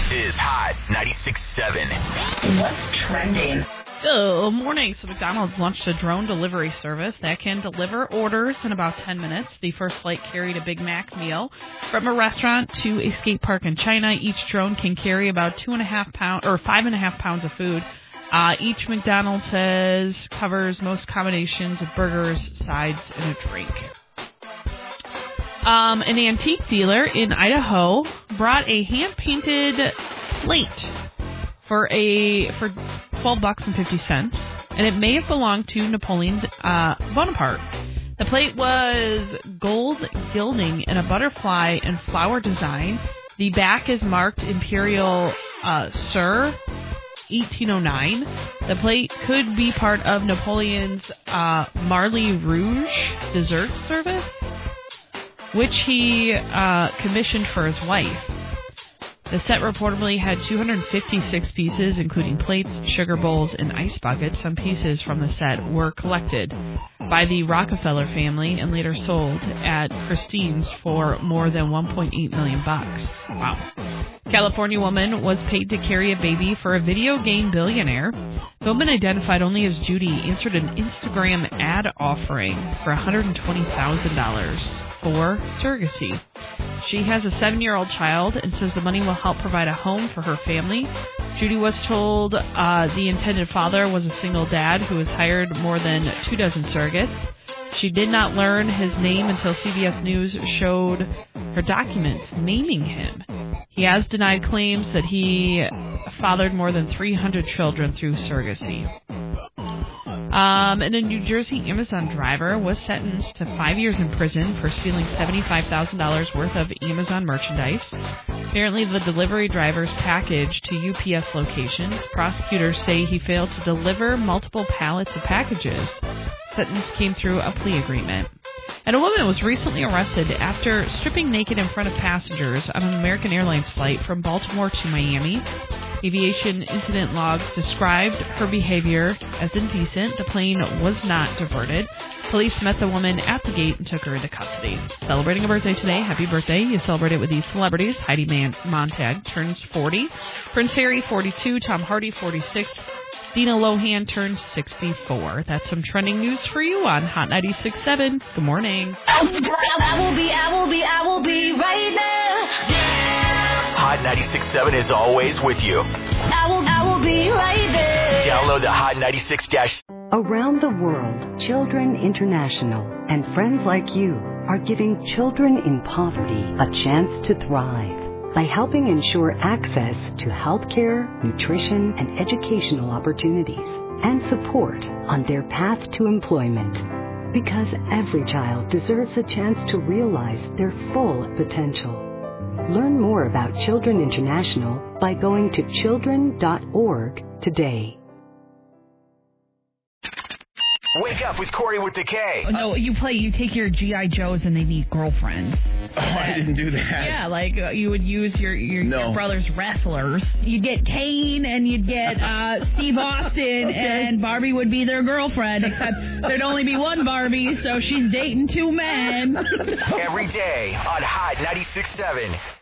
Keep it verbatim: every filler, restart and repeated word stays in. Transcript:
is Hot ninety-six point seven. What's trending? Good morning. So McDonald's launched a drone delivery service that can deliver orders in about ten minutes. The first flight carried a Big Mac meal from a restaurant to a skate park in China. Each drone can carry about two and a half pound or five and a half pounds of food. Uh, each McDonald's says covers most combinations of burgers, sides, and a drink. Um, an antique dealer in Idaho brought a hand-painted plate for a for twelve bucks and fifty cents, and it may have belonged to Napoleon uh, Bonaparte. The plate was gold gilding and a butterfly and flower design. The back is marked Imperial uh, Sir eighteen oh nine. The plate could be part of Napoleon's uh, Marly Rouge dessert service, which he uh, commissioned for his wife. The set reportedly had two hundred fifty-six pieces, including plates, sugar bowls, and ice buckets. Some pieces from the set were collected by the Rockefeller family and later sold at Christie's for more than one point eight million bucks. Wow. California woman was paid to carry a baby for a video game billionaire. The woman, identified only as Judy, answered an Instagram ad offering for one hundred twenty thousand dollars for surrogacy. She has a seven-year-old child and says the money will help provide a home for her family. Judy was told uh, the intended father was a single dad who has hired more than two dozen surrogates. She did not learn his name until C B S News showed her documents naming him. He has denied claims that he fathered more than three hundred children through surrogacy. Um, and a New Jersey Amazon driver was sentenced to five years in prison for stealing seventy-five thousand dollars worth of Amazon merchandise. Apparently, the delivery driver's package to U P S locations. Prosecutors say he failed to deliver multiple pallets of packages. Sentence came through a plea agreement. And a woman was recently arrested after stripping naked in front of passengers on an American Airlines flight from Baltimore to Miami. Aviation incident logs described her behavior as indecent. The plane was not diverted. Police met the woman at the gate and took her into custody. Celebrating a birthday today. Happy birthday. You celebrate it with these celebrities. Heidi Man- Montag turns forty. Prince Harry, forty-two. Tom Hardy, forty-six. Dina Lohan turns sixty-four. That's some trending news for you on Hot ninety-six point seven. Good morning. I will be, I will be, I will be right there. Yeah. Hot ninety-six point seven is always with you. I will, I will be right there. Download the Hot ninety-six dash. Around the world, Children International and friends like you are giving children in poverty a chance to thrive by helping ensure access to health care, nutrition, and educational opportunities and support on their path to employment. Because every child deserves a chance to realize their full potential. Learn more about Children International by going to children dot org today. Wake up with Corey with the K. Oh, no, you play, you take your G I. Joes and they need girlfriends. Oh, I didn't do that. Yeah, like uh, you would use your, your, No. your brother's wrestlers. You'd get Kane and you'd get uh, Steve Austin, Okay. and Barbie would be their girlfriend, except there'd only be one Barbie, so she's dating two men. Every day on Hot ninety-six point seven.